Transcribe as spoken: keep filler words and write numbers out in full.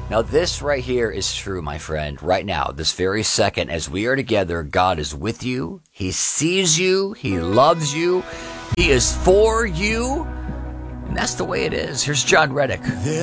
Now, this right here is true, my friend. Right now, this very second, as we are together, God is with you. He sees you. He loves you. He is for you. And that's the way it is. Here's John Reddick.